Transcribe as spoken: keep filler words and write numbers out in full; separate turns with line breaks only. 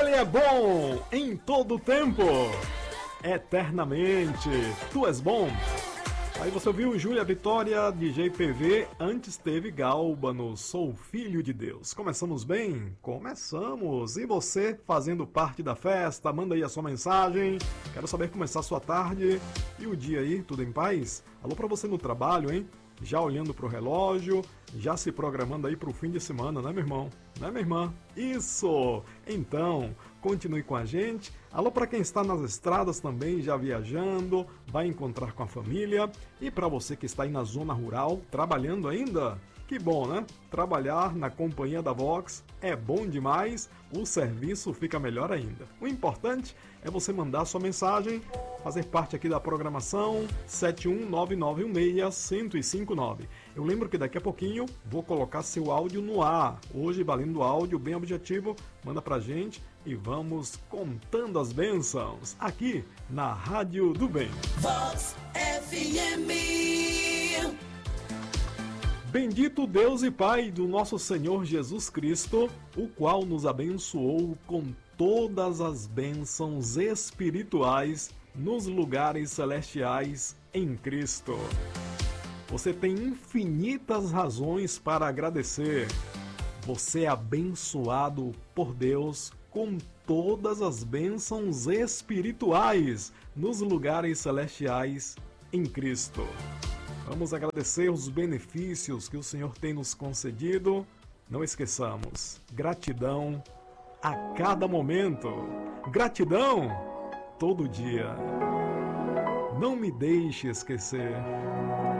Ele é bom em todo tempo, eternamente. Tu és bom. Aí você ouviu Júlia Vitória de G P V, antes teve Galbano, Sou Filho de Deus. Começamos bem? Começamos! E você fazendo parte da festa, manda aí a sua mensagem. Quero saber como está a sua tarde e o dia aí, tudo em paz? Alô pra você no trabalho, hein? Já olhando pro relógio, já se programando aí pro fim de semana, né, meu irmão? Né, minha irmã? Isso! Então, continue com a gente. Alô para quem está nas estradas também, já viajando, vai encontrar com a família. E para você que está aí na zona rural, trabalhando ainda, que bom, né? Trabalhar na companhia da Vox é bom demais, o serviço fica melhor ainda. O importante é você mandar sua mensagem, fazer parte aqui da programação sete um nove nove um seis, um zero cinco nove. Eu lembro que daqui a pouquinho vou colocar seu áudio no ar. Hoje, valendo áudio bem objetivo, manda pra gente e vamos contando as bênçãos aqui na Rádio do Bem.
Vox F M.
Bendito Deus e Pai do nosso Senhor Jesus Cristo, o qual nos abençoou com todas as bênçãos espirituais nos lugares celestiais em Cristo. Você tem infinitas razões para agradecer. Você é abençoado por Deus com todas as bênçãos espirituais nos lugares celestiais em Cristo. Vamos agradecer os benefícios que o Senhor tem nos concedido. Não esqueçamos, gratidão a cada momento. Gratidão todo dia. Não me deixe esquecer.